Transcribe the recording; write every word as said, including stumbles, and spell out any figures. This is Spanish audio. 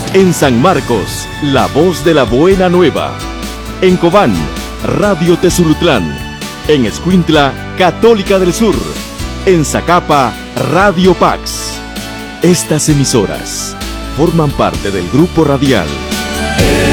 En San Marcos, La Voz de la Buena Nueva. En Cobán, Radio Tezulutlán. En Escuintla, Católica del Sur. En Zacapa, Radio Pax. Estas emisoras forman parte del grupo radial